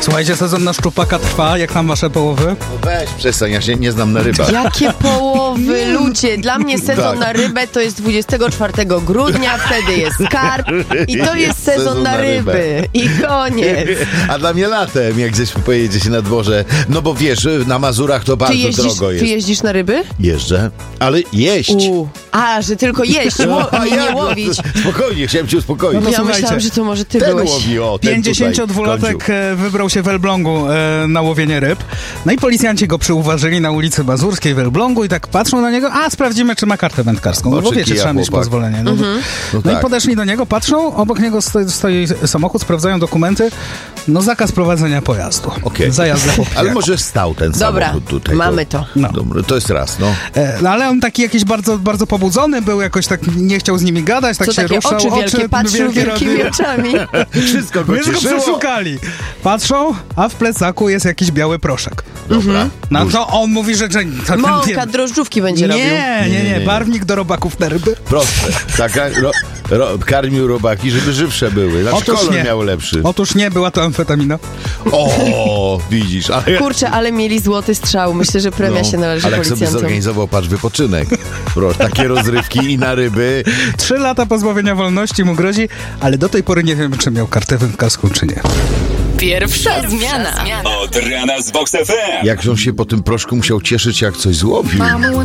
Słuchajcie, sezon na szczupaka trwa. Jak tam wasze połowy? No weź, przestań, ja się nie znam na rybach. Jakie połowy, ludzie. Dla mnie sezon na rybę to jest 24 grudnia, wtedy jest karp i to jest sezon na ryby. I koniec. A dla mnie latem, jak gdzieś pojedzie się na dworze, no bo wiesz, na Mazurach to bardzo drogo jest. Ty jeździsz na ryby? Jeżdżę, ale jeść. A, że tylko jeść, nie łowić. Spokojnie, chciałem cię uspokoić. No Ja słuchajcie, myślałam, że to może ty Ten byłeś. łowi, o, ten 52-latek wybrał się w Elblągu na łowienie ryb. No i policjanci go przyuważyli na ulicy Mazurskiej w Elblągu i tak patrzą na niego, a sprawdzimy, czy ma kartę wędkarską. No bo wiecie, trzeba mieć pozwolenie. No i podeszli do niego, patrzą, obok niego stoi samochód, sprawdzają dokumenty. No zakaz prowadzenia pojazdu. Okej. Za jazdę po pijaku. Ale może stał ten samochód tutaj. Mamy to. No. Dobra, to jest raz, no. No ale on taki jakiś bardzo, bardzo pobudzony był, jakoś tak nie chciał z nimi gadać, tak Co się takie ruszał. oczy wielkie, patrzył wielkimi robił. oczami. Wszystko go Więc go cieszyło. przeszukali. Patrzą, a w plecaku jest jakiś biały proszek. Dobra. No to on mówi, że Mąka, drożdżówki będzie robił. Nie, barwnik do robaków na ryby. Proste. Taka karmił robaki, żeby żywsze były. Znaczy kolor miał lepszy. Otóż nie, była to amfetamina. O, widzisz. Ale, Kurczę, ale mieli złoty strzał. Myślę, że premia się należy ale jak sobie policjantom. zorganizował, patrz, wypoczynek. Proszę, takie rozrywki i na ryby. 3 lata pozbawienia wolności mu grozi, ale do tej pory nie wiem, czy miał kartę wędkarską, czy nie. Pierwsza zmiana. Od rana z Vox FM. Jak on się po tym proszku musiał cieszyć, jak coś złowił.